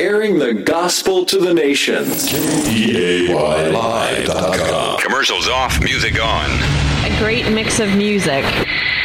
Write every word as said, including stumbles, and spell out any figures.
airing the gospel to the nations. K E A Y live dot com. Commercials off, music on. A great mix of music.